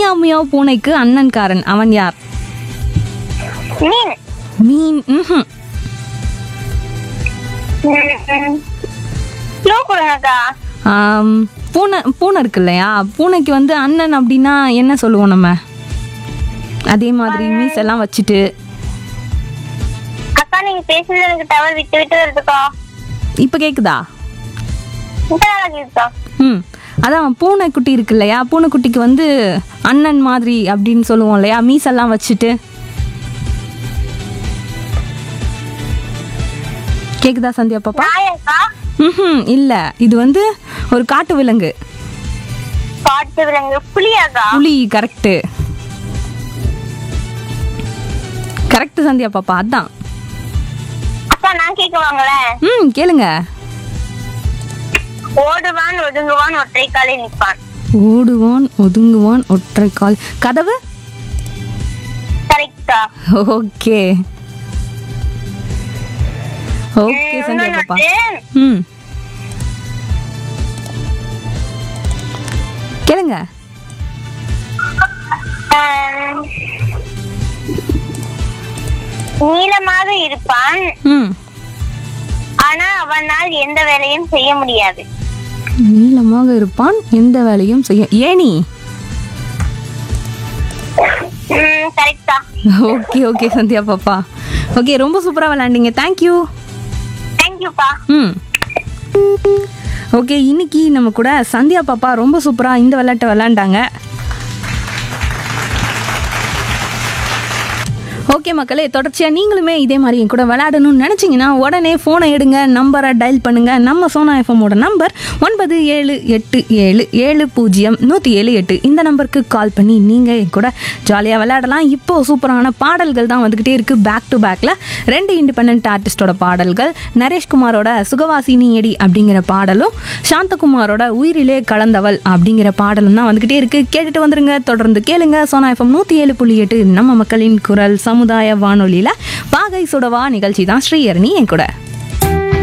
Meow meow பூனைக்கு அண்ணன்காரன், அவன் யார்? மீன். மீன். க்ளூ கொடுங்கக்கா. பூனை பூனை இருக்கு இல்லையா, பூனைக்கு வந்து அண்ணன் அப்படின்னா என்ன சொல்லுவோம் நம்ம? அதே மாதிரி மீஸ் எல்லாம் வச்சுட்டு. அக்கா நீங்க பேசுறது எனக்கு டவர் விட்டு விட்டு வருதுக்கா. இப்போ கேக்குதா? இப்ப நல்லா கேக்குதா? அதான் பூனைக்குட்டி இருக்கு இல்லையா, பூனைக்குட்டிக்கு வந்து அண்ணன் மாதிரி அப்படின்னு சொல்லுவோம் இல்லையா, மீஸ் எல்லாம் வச்சுட்டு. கேக்குதா சந்தியா பாப்பா? நாயக்கா. இல்ல, இது வந்து ஒரு காட்டு விலங்கு. காட்டு விலங்கு புலியாக்கா? புலி. கரெக்ட் கரெக்ட் சந்தியா பாப்பா, அதான். அக்கா நான் கேக்குவாங்களேன். கேளுங்க. ஓடுவான் ஒதுங்குவான் ஒற்றை காலை நிற்பான். ஓடுவான் ஒதுங்குவான் ஒற்றை கால். கதவு. கரெக்டா? ஓகே ஓகே சந்தியா பாப்பா. கேளுங்க. நீளமாக இருப்பான், ஆனா அவனால் எந்த வேலையும் செய்ய முடியாது. நீளமாக இருப்பான், எந்த வேலையும் செய்ய. ஏனி. கரெக்டா? ஓகே ஓகே சந்தியா பாப்பா. ஓகே, ரொம்ப சூப்பரா விளையாண்டீங்க. தேங்க்யூ. தேங்க்யூப்பா. ஓகே, இன்னைக்கு நம்ம கூட சந்தியா பாப்பா ரொம்ப சூப்பரா இந்த விளையாட்டை விளையாண்டாங்க. ஓகே மக்களே, தொடர்ச்சியாக நீங்களுமே இதே மாதிரி என் கூட விளையாடணும்னு நினச்சிங்கன்னா உடனே ஃபோனை எடுங்க, நம்பரை டயல் பண்ணுங்கள். நம்ம சோனா எஃப்எம்மோட நம்பர் 9787700178. இந்த நம்பருக்கு கால் பண்ணி நீங்கள் என் கூட ஜாலியாக விளையாடலாம். இப்போது சூப்பரான பாடல்கள் தான் வந்துக்கிட்டே இருக்குது. பேக் டு பேக்கில் 2 இண்டிபெண்ட் ஆர்டிஸ்டோட பாடல்கள். நரேஷ்குமாரோட சுகவாசினி எடி அப்படிங்கிற பாடலும், சாந்தகுமாரோட உயிரிலே கலந்தவள் அப்படிங்கிற பாடலும் தான் வந்துக்கிட்டே இருக்குது. கேட்டுட்டு வந்துருங்க, தொடர்ந்து கேளுங்க. சோனா எஃப்எம் 107.8 நம்ம மக்களின் குரல் சமுதாய வானொலியில் வாகை சுடவா நிகழ்ச்சி தான். ஸ்ரீஹரணி என் கூட.